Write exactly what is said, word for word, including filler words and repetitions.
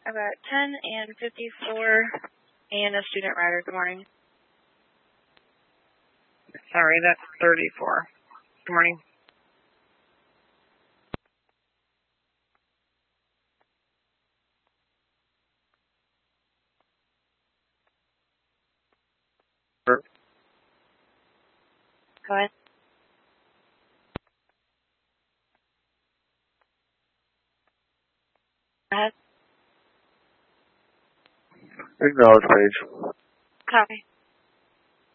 I've got ten and fifty-four and a student rider. Good morning. Sorry, that's thirty-four. Good morning. Go ahead. Go ahead. Acknowledge page. Copy.